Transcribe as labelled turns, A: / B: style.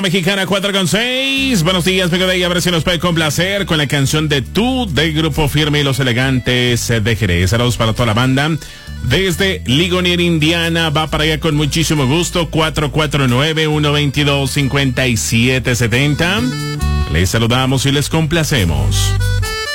A: Mexicana 4:6. Buenos días, Mega Day. A ver si nos puede complacer con la canción de Tú del Grupo Firme y los Elegantes de Jerez. Saludos para toda la banda. Desde Ligonier, Indiana, va para allá con muchísimo gusto. 449-122-5770. Les saludamos y les complacemos.